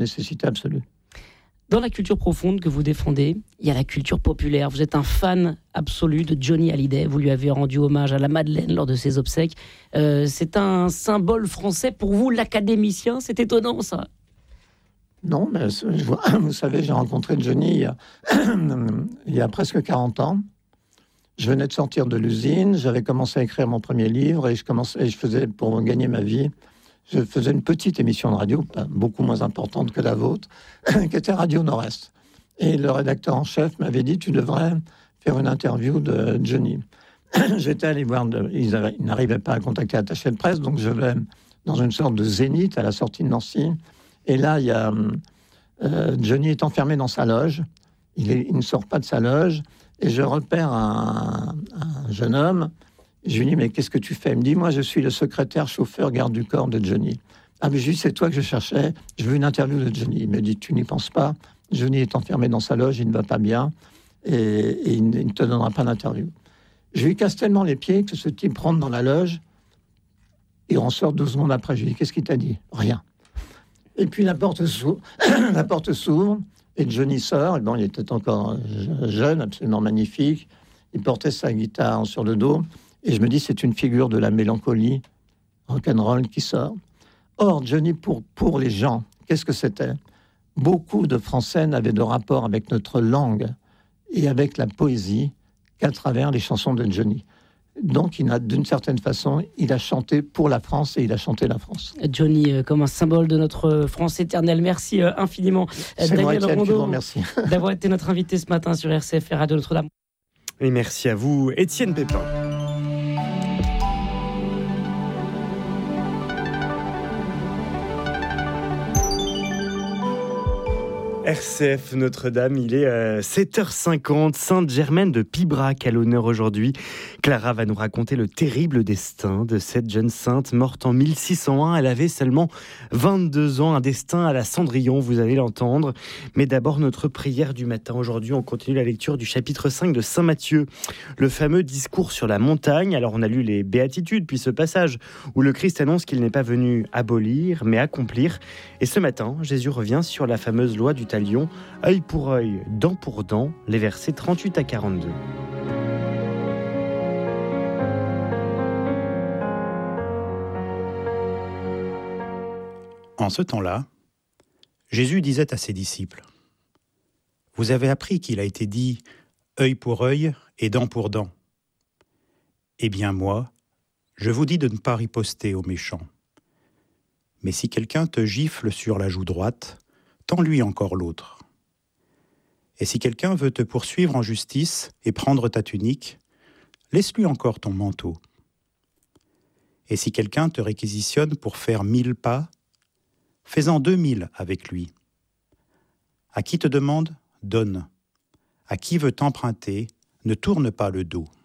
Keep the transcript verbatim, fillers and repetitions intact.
nécessité absolue. Dans la culture profonde que vous défendez, il y a la culture populaire. Vous êtes un fan absolu de Johnny Hallyday. Vous lui avez rendu hommage à la Madeleine lors de ses obsèques. Euh, c'est un symbole français pour vous, l'académicien. C'est étonnant, ça. Non, mais vous savez, j'ai rencontré Johnny il y a, il y a presque quarante ans. Je venais de sortir de l'usine. J'avais commencé à écrire mon premier livre et je, commençais, et je faisais, pour gagner ma vie, je faisais une petite émission de radio, beaucoup moins importante que la vôtre, qui était Radio Nord-Est. Et le rédacteur en chef m'avait dit, tu devrais faire une interview de Johnny. J'étais allé voir, de, ils, avaient, ils n'arrivaient pas à contacter l'attaché de presse, donc je vais dans une sorte de zénith à la sortie de Nancy. Et là, il y a, euh, Johnny est enfermé dans sa loge. Il, est, il ne sort pas de sa loge. Et je repère un, un jeune homme. Je lui dis, mais qu'est-ce que tu fais? Il me dit, moi, je suis le secrétaire chauffeur garde du corps de Johnny. Ah, mais je lui dis, c'est toi que je cherchais. Je veux une interview de Johnny. Il me dit, tu n'y penses pas. Johnny est enfermé dans sa loge, il ne va pas bien. Et, et il ne te donnera pas d'interview. Je lui casse tellement les pieds que ce type rentre dans la loge. Il en sort douze secondes après. Je lui dis, qu'est-ce qu'il t'a dit? Rien. Et puis la porte s'ouvre. la porte s'ouvre. Et Johnny sort. Et bon, il était encore jeune, absolument magnifique. Il portait sa guitare sur le dos. Et je me dis, c'est une figure de la mélancolie rock'n'roll qui sort. Or, Johnny, pour, pour les gens, qu'est-ce que c'était? Beaucoup de Français n'avaient de rapport avec notre langue et avec la poésie qu'à travers les chansons de Johnny. Donc, il a, d'une certaine façon, il a chanté pour la France et il a chanté la France. Johnny, euh, comme un symbole de notre France éternelle. Merci euh, infiniment, C'est Daniel moi, Rondeau, merci. d'avoir été notre invité ce matin sur R C F et Radio Notre-Dame. Et merci à vous, Étienne Pépin. R C F Notre-Dame, il est euh, sept heures cinquante, Sainte-Germaine de Pibrac à l'honneur aujourd'hui. Clara va nous raconter le terrible destin de cette jeune sainte morte en mille six cent un. Elle avait seulement vingt-deux ans, un destin à la Cendrillon, vous allez l'entendre. Mais d'abord, notre prière du matin. Aujourd'hui, on continue la lecture du chapitre cinq de Saint Matthieu, le fameux discours sur la montagne. Alors, on a lu les béatitudes, puis ce passage où le Christ annonce qu'il n'est pas venu abolir, mais accomplir. Et ce matin, Jésus revient sur la fameuse loi du talion, œil pour œil, dent pour dent, les versets trente-huit à quarante-deux. En ce temps-là, Jésus disait à ses disciples, « Vous avez appris qu'il a été dit œil pour œil et dent pour dent. Eh bien moi, je vous dis de ne pas riposter aux méchants. Mais si quelqu'un te gifle sur la joue droite, tends-lui encore l'autre. Et si quelqu'un veut te poursuivre en justice et prendre ta tunique, laisse-lui encore ton manteau. Et si quelqu'un te réquisitionne pour faire mille pas, fais-en deux mille avec lui. À qui te demande, donne. À qui veut t'emprunter, ne tourne pas le dos.